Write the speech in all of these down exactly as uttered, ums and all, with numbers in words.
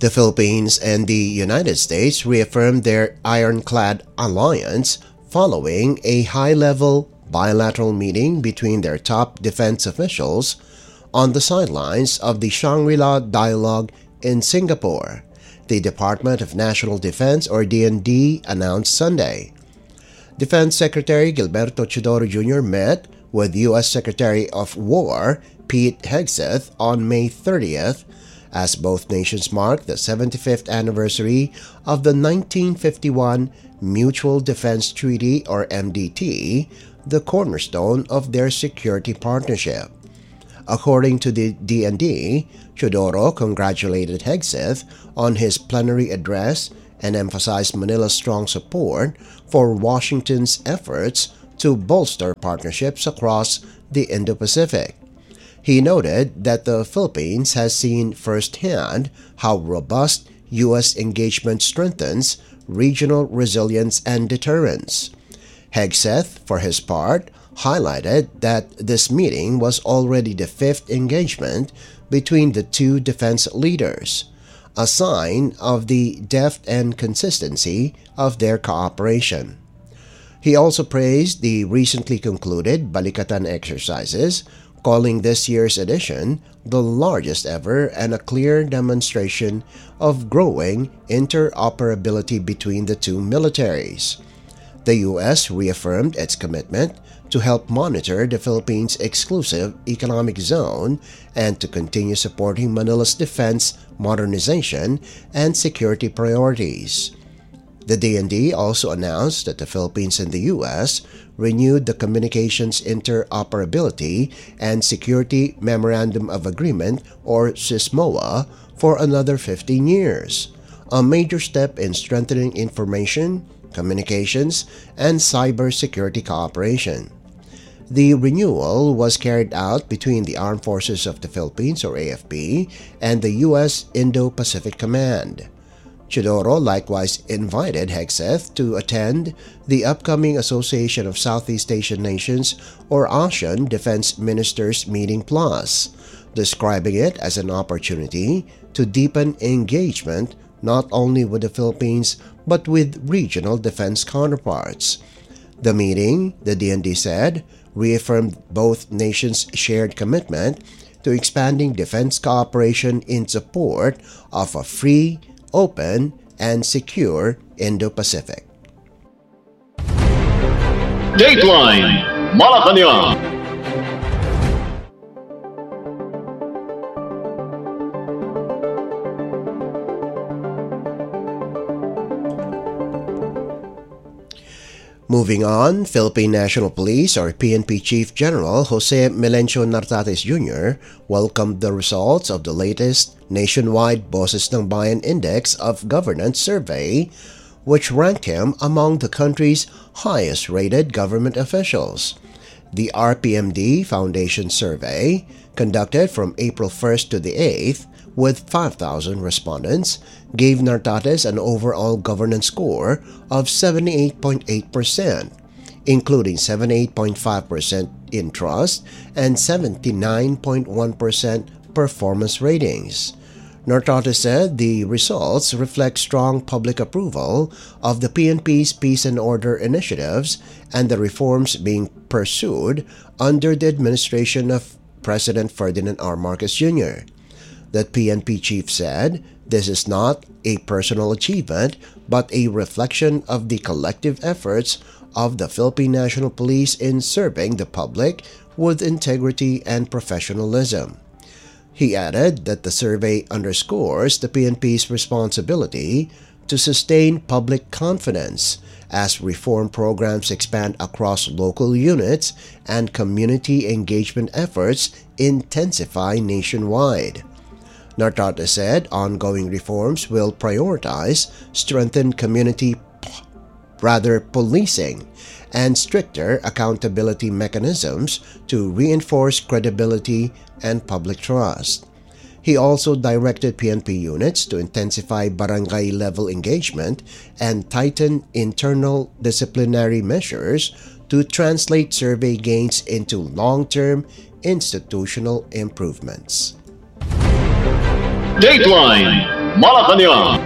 The Philippines and the United States reaffirmed their ironclad alliance following a high-level bilateral meeting between their top defense officials on the sidelines of the Shangri-La Dialogue in Singapore, the Department of National Defense or D N D announced Sunday. Defense Secretary Gilberto Chodoro Junior met with U S Secretary of War Pete Hegseth on May thirtieth as both nations mark the seventy-fifth anniversary of the nineteen fifty-one Mutual Defense Treaty or M D T, the cornerstone of their security partnership. According to the D N D, Chodoro congratulated Hegseth on his plenary address and emphasized Manila's strong support for Washington's efforts to bolster partnerships across the Indo-Pacific. He noted that the Philippines has seen firsthand how robust U S engagement strengthens regional resilience and deterrence. Hegseth, for his part, highlighted that this meeting was already the fifth engagement between the two defense leaders, a sign of the depth and consistency of their cooperation. He also praised the recently concluded Balikatan exercises, calling this year's edition the largest ever and a clear demonstration of growing interoperability between the two militaries. The U S reaffirmed its commitment to help monitor the Philippines' exclusive economic zone and to continue supporting Manila's defense, modernization, and security priorities. The D N D also announced that the Philippines and the U S renewed the Communications Interoperability and Security Memorandum of Agreement or CISMOA for another fifteen years, a major step in strengthening information, communications, and cybersecurity cooperation. The renewal was carried out between the Armed Forces of the Philippines or A F P and the U S Indo-Pacific Command. Chodoro likewise invited Hegseth to attend the upcoming Association of Southeast Asian Nations or ASEAN Defense Ministers Meeting Plus, describing it as an opportunity to deepen engagement not only with the Philippines but with regional defense counterparts. The meeting, the D N D said, reaffirmed both nations' shared commitment to expanding defense cooperation in support of a free, open, and secure Indo-Pacific. Dateline Malacanang. Moving on, Philippine National Police or P N P Chief General Jose Melencio Nartates Junior welcomed the results of the latest nationwide Boses ng Bayan Index of Governance survey, which ranked him among the country's highest-rated government officials. The R P M D Foundation survey, conducted from April first to the eighth, with five thousand respondents, gave Nartates an overall governance score of seventy-eight point eight percent, including seventy-eight point five percent in trust and seventy-nine point one percent performance ratings. Nartates said the results reflect strong public approval of the P N P's peace and order initiatives and the reforms being pursued under the administration of President Ferdinand R. Marcos Junior The P N P chief said, "This is not a personal achievement but a reflection of the collective efforts of the Philippine National Police in serving the public with integrity and professionalism." He added that the survey underscores the P N P's responsibility to sustain public confidence as reform programs expand across local units and community engagement efforts intensify nationwide. Nartates said ongoing reforms will prioritize strengthened community rather policing and stricter accountability mechanisms to reinforce credibility and public trust. He also directed P N P units to intensify barangay-level engagement and tighten internal disciplinary measures to translate survey gains into long-term institutional improvements. Dateline Malacanang.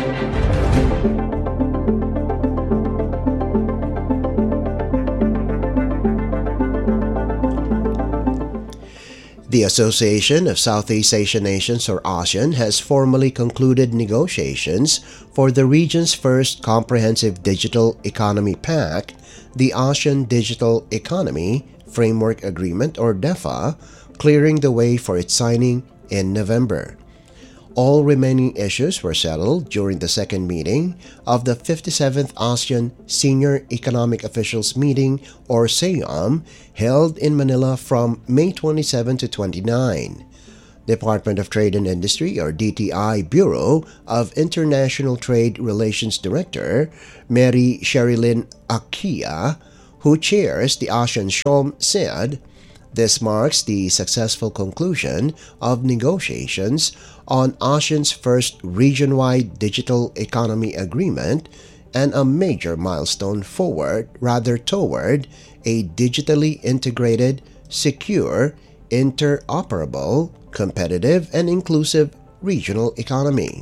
The Association of Southeast Asian Nations, or ASEAN, has formally concluded negotiations for the region's first comprehensive digital economy pact, the ASEAN Digital Economy Framework Agreement, or DEFA, clearing the way for its signing in November. All remaining issues were settled during the second meeting of the fifty-seventh ASEAN Senior Economic Officials Meeting, or SEAOM, held in Manila from May twenty-seventh to twenty-ninth. Department of Trade and Industry, or D T I, Bureau of International Trade Relations Director Mary Sherilyn Akia, who chairs the ASEAN SEAOM, said, "This marks the successful conclusion of negotiations on ASEAN's first region-wide digital economy agreement and a major milestone forward, rather toward a digitally integrated, secure, interoperable, competitive, and inclusive regional economy."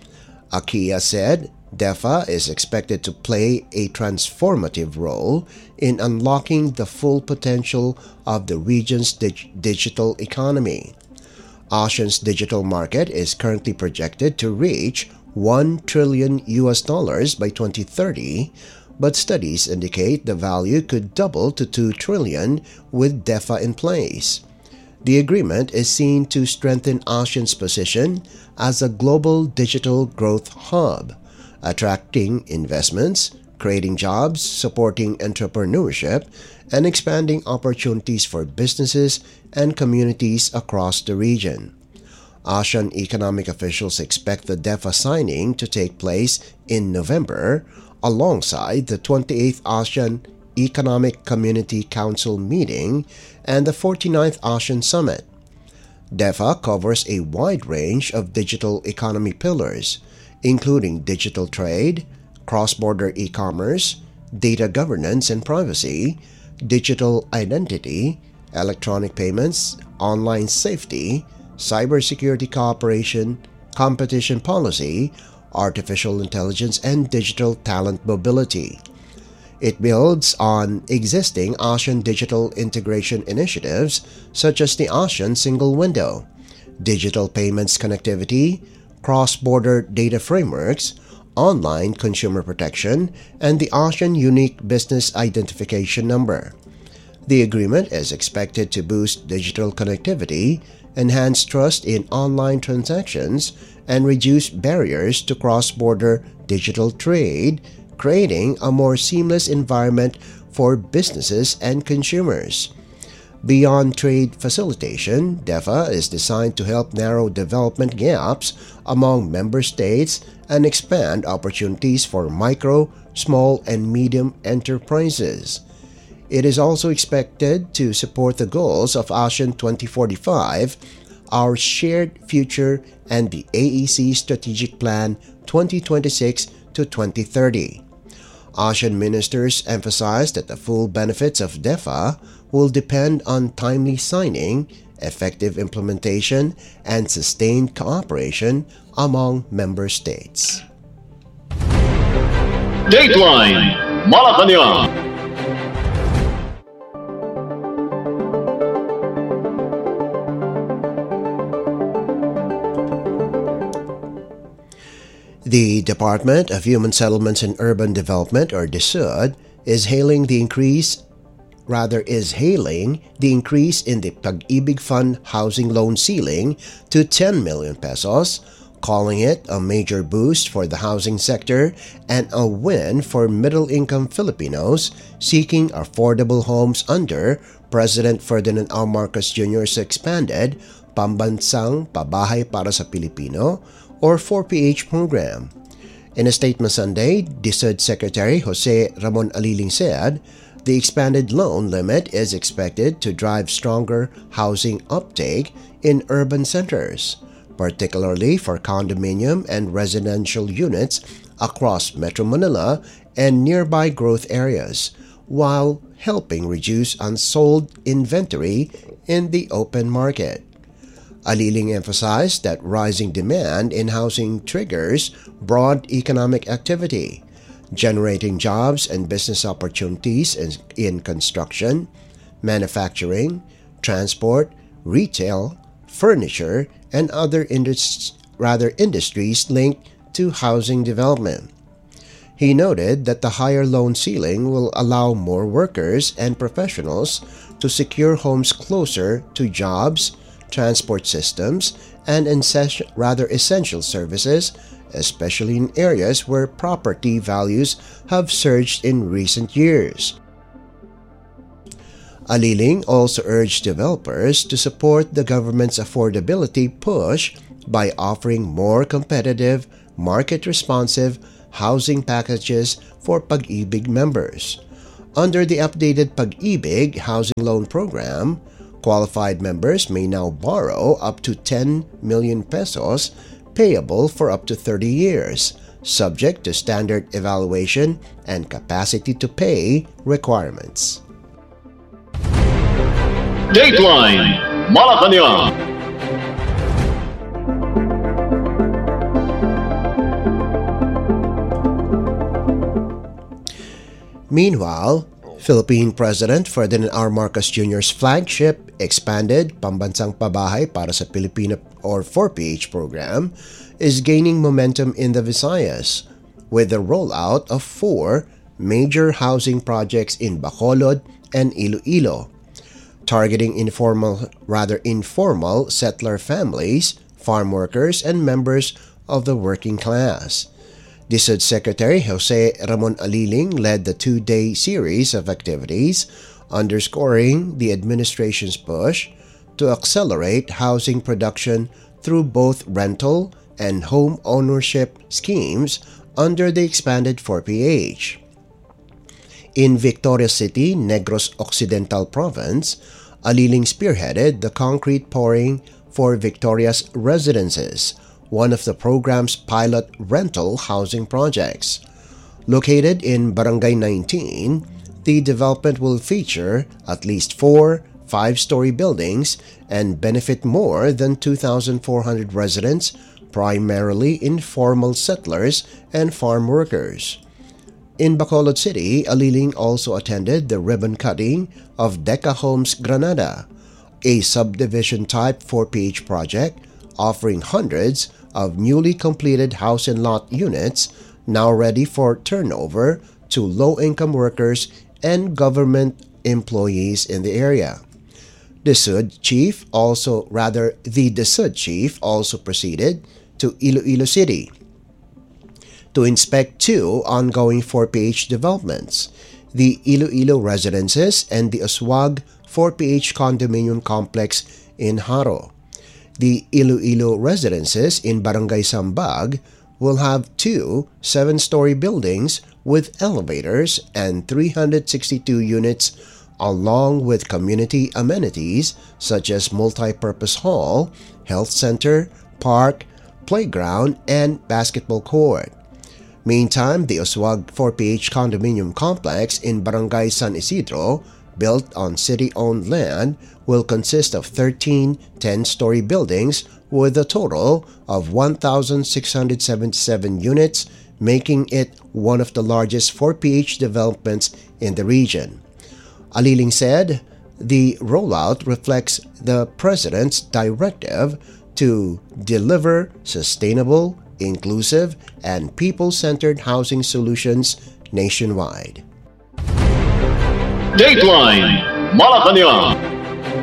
Akia said, DEFA is expected to play a transformative role in unlocking the full potential of the region's dig- digital economy. ASEAN's digital market is currently projected to reach one trillion U S dollars by twenty thirty, but studies indicate the value could double to two trillion with DEFA in place. The agreement is seen to strengthen ASEAN's position as a global digital growth hub, attracting investments, creating jobs, supporting entrepreneurship, and expanding opportunities for businesses and communities across the region. ASEAN economic officials expect the DEFA signing to take place in November, alongside the twenty-eighth ASEAN Economic Community Council meeting and the forty-ninth ASEAN Summit. DEFA covers a wide range of digital economy pillars, including digital trade, cross-border e-commerce, data governance and privacy, digital identity, electronic payments, online safety, cybersecurity cooperation, competition policy, artificial intelligence, and digital talent mobility. It builds on existing ASEAN digital integration initiatives such as the ASEAN Single Window, digital payments connectivity, cross-border data frameworks, online consumer protection, and the ASEAN Unique Business Identification Number. The agreement is expected to boost digital connectivity, enhance trust in online transactions, and reduce barriers to cross-border digital trade, creating a more seamless environment for businesses and consumers. Beyond trade facilitation, DEFA is designed to help narrow development gaps among member states and expand opportunities for micro, small, and medium enterprises. It is also expected to support the goals of ASEAN twenty forty-five, Our Shared Future, and the A E C Strategic Plan twenty twenty-six to twenty thirty. ASEAN ministers emphasized that the full benefits of DEFA will depend on timely signing, effective implementation, and sustained cooperation among member states. Dateline Malacanang. The Department of Human Settlements and Urban Development, or DSUD, is hailing the increase rather is hailing the increase in the Pag-ibig Fund housing loan ceiling to ten million pesos, calling it a major boost for the housing sector and a win for middle-income Filipinos seeking affordable homes under President Ferdinand R. Marcos Junior's expanded Pambansang Pabahay para sa Pilipino, or four P H program. In a statement Sunday, DSUD Secretary Jose Ramon Aliling said, the expanded loan limit is expected to drive stronger housing uptake in urban centers, particularly for condominium and residential units across Metro Manila and nearby growth areas, while helping reduce unsold inventory in the open market. Aliling emphasized that rising demand in housing triggers broad economic activity, generating jobs and business opportunities in, in construction, manufacturing, transport, retail, furniture, and other indus- rather industries linked to housing development. He noted that the higher loan ceiling will allow more workers and professionals to secure homes closer to jobs, transport systems, and incess- rather essential services, especially in areas where property values have surged in recent years. Aliling also urged developers to support the government's affordability push by offering more competitive, market-responsive housing packages for Pag-ibig members. Under the updated Pag-ibig housing loan program, qualified members may now borrow up to ten million pesos payable for up to thirty years, subject to standard evaluation and capacity to pay requirements. Dateline Malacanang. Meanwhile, Philippine President Ferdinand R. Marcos Junior's flagship expanded Pambansang Pabahay para sa Pilipino or four P H program is gaining momentum in the Visayas with the rollout of four major housing projects in Bacolod and Iloilo, targeting informal rather informal settler families, farm workers, and members of the working class. D S U D Secretary Jose Ramon Aliling led the two-day series of activities, underscoring the administration's push to accelerate housing production through both rental and home ownership schemes under the expanded four P H. In Victoria City, Negros Occidental Province, Aliling spearheaded the concrete pouring for Victoria's Residences, one of the program's pilot rental housing projects. Located in Barangay nineteen, the development will feature at least four five-story buildings and benefit more than two thousand four hundred residents, primarily informal settlers and farm workers. In Bacolod City, Aliling also attended the ribbon cutting of Deca Homes Granada, a subdivision-type four P H project offering hundreds of newly completed house and lot units now ready for turnover to low-income workers and government employees in the area. The D S U D chief also, rather, the D S U D chief also proceeded to Iloilo City to inspect two ongoing four P H developments, the Iloilo Residences and the Aswag four P H condominium complex in Haro. The Iloilo Residences in Barangay Sambag will have two seven-story buildings with elevators and three hundred sixty-two units, along with community amenities such as multi-purpose hall, health center, park, playground, and basketball court. Meantime, the Aswag four P H condominium complex in Barangay San Isidro, built on city-owned land, will consist of thirteen ten-story buildings with a total of one thousand six hundred seventy-seven units, making it one of the largest four P H developments in the region. Aliling said the rollout reflects the President's directive to deliver sustainable, inclusive, and people-centered housing solutions nationwide. Dateline Malacanang.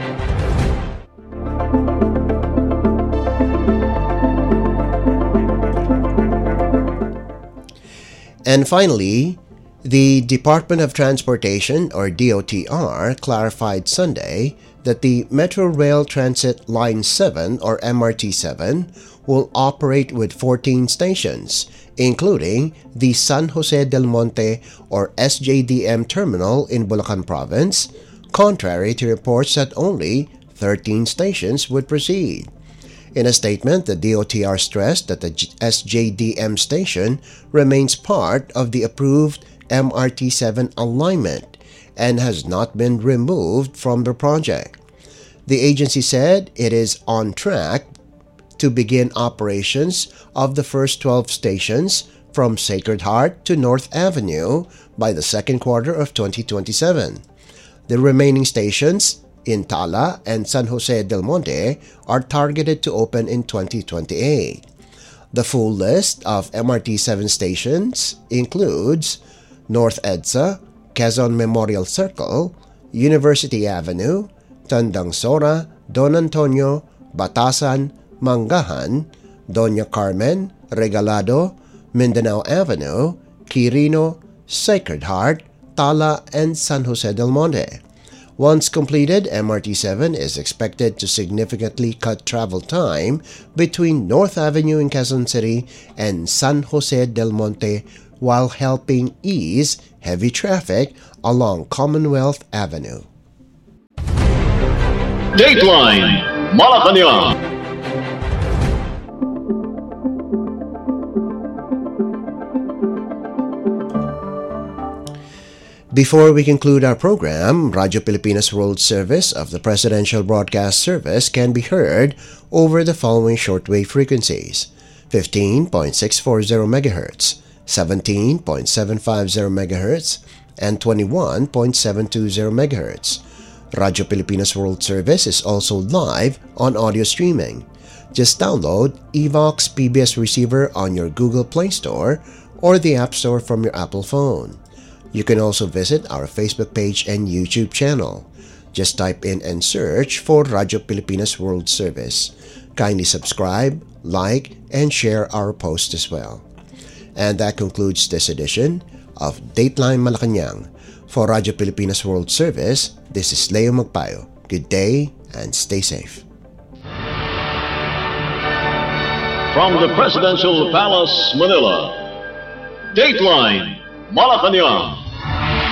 And finally, the Department of Transportation, or D O T R, clarified Sunday that the Metro Rail Transit Line seven, or M R T seven, will operate with fourteen stations, including the San Jose del Monte, or S J D M terminal in Bulacan Province, contrary to reports that only thirteen stations would proceed. In a statement, the D O T R stressed that the S J D M station remains part of the approved M R T seven alignment and has not been removed from the project. The agency said it is on track to begin operations of the first twelve stations from Sacred Heart to North Avenue by the second quarter of twenty twenty-seven. The remaining stations in Tala and San Jose del Monte are targeted to open in twenty twenty-eight. The full list of M R T seven stations includes North EDSA, Quezon Memorial Circle, University Avenue, Tandang Sora, Don Antonio, Batasan, Mangahan, Doña Carmen, Regalado, Mindanao Avenue, Quirino, Sacred Heart, Tala, and San Jose del Monte. Once completed, M R T seven is expected to significantly cut travel time between North Avenue in Quezon City and San Jose del Monte while helping ease heavy traffic along Commonwealth Avenue. Dateline Malacanang. Before we conclude our program, Radyo Pilipinas World Service of the Presidential Broadcast Service can be heard over the following shortwave frequencies: fifteen point six four zero megahertz, seventeen point seven five zero megahertz, and twenty-one point seven two zero megahertz. Radyo Pilipinas World Service is also live on audio streaming. Just download Evox P B S Receiver on your Google Play Store or the App Store from your Apple phone. You can also visit our Facebook page and YouTube channel. Just type in and search for Radyo Pilipinas World Service. Kindly subscribe, like, and share our post as well. And that concludes this edition of Dateline Malacanang. For Radyo Pilipinas World Service, this is Leo Magpayo. Good day and stay safe. From the Presidential Palace, Manila, Dateline Malacanang.